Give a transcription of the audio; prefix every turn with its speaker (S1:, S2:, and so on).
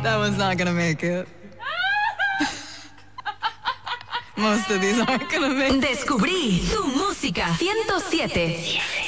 S1: That one's not gonna make it. Most of these aren't gonna make it.
S2: Descubrí tu música 107.